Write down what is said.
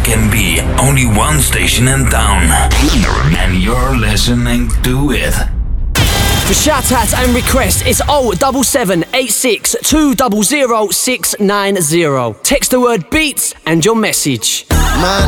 can be only one station in town, and you're listening to it. For shout-outs and requests, it's 07786 200 690. Text the word beats and your message.